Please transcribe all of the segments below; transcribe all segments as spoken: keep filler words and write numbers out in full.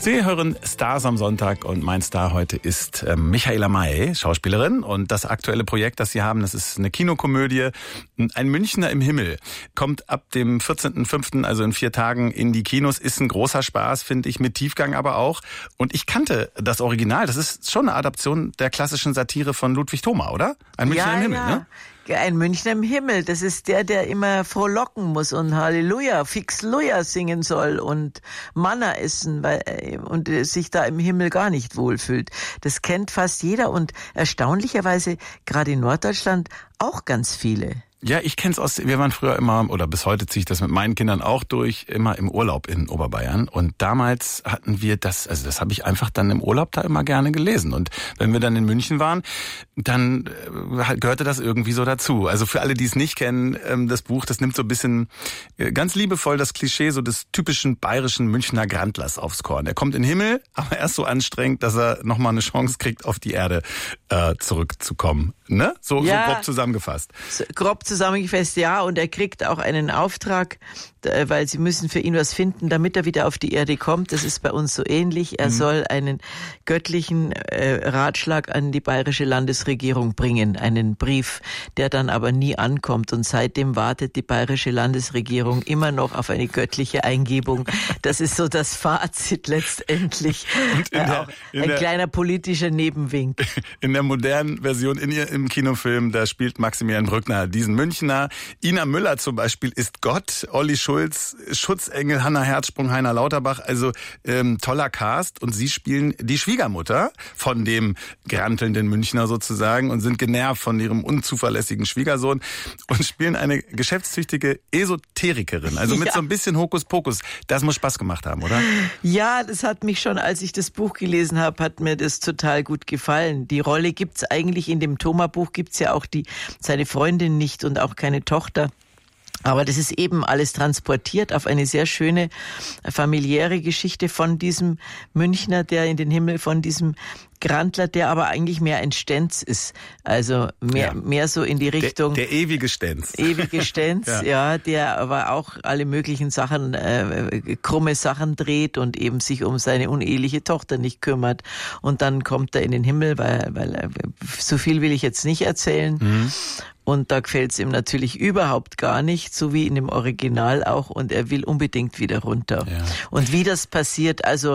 Sie hören Stars am Sonntag und mein Star heute ist äh, Michaela May, Schauspielerin. Und das aktuelle Projekt, das Sie haben, das ist eine Kinokomödie. Ein Münchner im Himmel kommt ab dem vierzehnten fünften, also in vier Tagen, in die Kinos. Ist ein großer Spaß, finde ich, mit Tiefgang aber auch. Und ich kannte das Original. Das ist schon eine Adaption der klassischen Satire von Ludwig Thoma, oder? Ein Münchner ja, im Himmel, ja. ne? Ein Münchner im Himmel, das ist der, der immer frohlocken muss und Halleluja, Fixluja singen soll und Manna essen weil, und sich da im Himmel gar nicht wohlfühlt. Das kennt fast jeder und erstaunlicherweise gerade in Norddeutschland auch ganz viele. Ja, ich kenn's aus, wir waren früher immer, oder bis heute ziehe ich das mit meinen Kindern auch durch, immer im Urlaub in Oberbayern. Und damals hatten wir das, also das habe ich einfach dann im Urlaub da immer gerne gelesen. Und wenn wir dann in München waren, dann äh, gehörte das irgendwie so dazu. Also für alle, die es nicht kennen, ähm, das Buch, das nimmt so ein bisschen äh, ganz liebevoll das Klischee so des typischen bayerischen Münchner Grandlers aufs Korn. Er kommt in den Himmel, aber er ist so anstrengend, dass er nochmal eine Chance kriegt, auf die Erde äh, zurückzukommen. Ne? So, ja, so grob zusammengefasst. So, grob zusammengefasst, ja. Und er kriegt auch einen Auftrag, weil sie müssen für ihn was finden, damit er wieder auf die Erde kommt. Das ist bei uns so ähnlich. Er mhm. soll einen göttlichen äh, Ratschlag an die bayerische Landesregierung bringen. Einen Brief, der dann aber nie ankommt. Und seitdem wartet die bayerische Landesregierung immer noch auf eine göttliche Eingebung. Das ist so das Fazit letztendlich. Und in der, in ein der, kleiner politischer Nebenwink. In der modernen Version, in ihr, im Kinofilm, da spielt Maximilian Brückner diesen Münchner. Ina Müller zum Beispiel ist Gott. Olli Schulz, Schutzengel, Hannah Herzsprung, Heiner Lauterbach. Also ähm, toller Cast. Und sie spielen die Schwiegermutter von dem grantelnden Münchner sozusagen und sind genervt von ihrem unzuverlässigen Schwiegersohn und spielen eine geschäftstüchtige Esoterikerin. Also mit ja. so ein bisschen Hokuspokus. Das muss Spaß gemacht haben, oder? Ja, das hat mich schon, als ich das Buch gelesen habe, hat mir das total gut gefallen. Die Rolle gibt's eigentlich in dem Thoma-Buch, gibt's ja auch die seine Freundin nicht und auch keine Tochter. Aber das ist eben alles transportiert auf eine sehr schöne familiäre Geschichte von diesem Münchner, der in den Himmel, von diesem Grandler, der aber eigentlich mehr ein Stenz ist. Also mehr, ja. mehr so in die Richtung. Der, der ewige Stenz. Ewige Stenz, ja. ja, der aber auch alle möglichen Sachen, äh, krumme Sachen dreht und eben sich um seine uneheliche Tochter nicht kümmert. Und dann kommt er in den Himmel, weil, weil so viel will ich jetzt nicht erzählen. Mhm. Und da gefällt es ihm natürlich überhaupt gar nicht, so wie in dem Original auch. Und er will unbedingt wieder runter. Ja. Und wie das passiert, also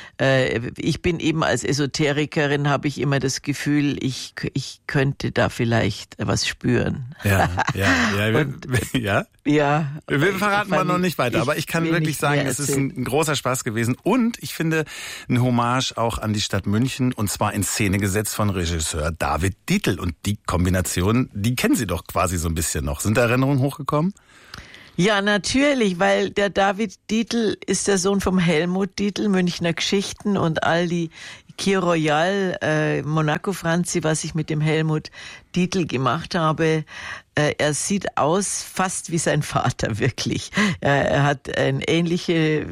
äh, ich bin eben als Esoterikerin, habe ich immer das Gefühl, ich ich könnte da vielleicht was spüren. Ja, ja, ja. Und, ja? Ja. Wir verraten mal noch nicht weiter, aber ich kann wirklich sagen, es ist ein, ein großer Spaß gewesen. Und ich finde ein Hommage auch an die Stadt München und zwar in Szene gesetzt von Regisseur David Dietl. Und die Kombination, die kennen Sie doch quasi so ein bisschen noch. Sind da Erinnerungen hochgekommen? Ja, natürlich, weil der David Dietl ist der Sohn vom Helmut Dietl, Münchner Geschichten und all die Kir Royal, äh, Monaco Franzi, was ich mit dem Helmut Dietl gemacht habe. Äh, er sieht aus fast wie sein Vater, wirklich. Äh, er hat ein ähnliche,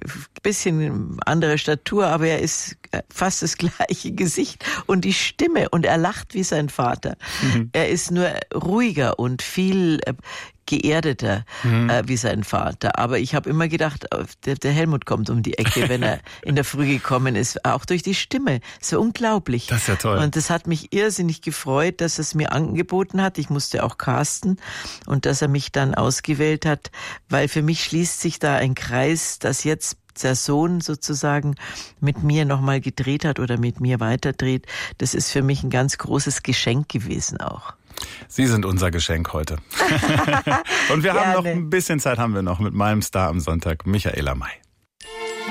bisschen andere Statur, aber er ist fast das gleiche Gesicht und die Stimme und er lacht wie sein Vater. Mhm. Er ist nur ruhiger und viel äh, geerdeter mhm. äh, wie sein Vater. Aber ich habe immer gedacht, der, der Helmut kommt um die Ecke, wenn er in der Früh gekommen ist. Auch durch die Stimme. So unglaublich. Das ist ja toll. Und das hat mich irrsinnig gefreut, dass er es mir angeboten hat. Ich musste auch casten und dass er mich dann ausgewählt hat, weil für mich schließt sich da ein Kreis, dass jetzt der Sohn sozusagen mit mir nochmal gedreht hat oder mit mir weiterdreht. Das ist für mich ein ganz großes Geschenk gewesen auch. Sie sind unser Geschenk heute. Und wir haben noch ein bisschen Zeit, haben wir noch mit meinem Star am Sonntag, Michaela May.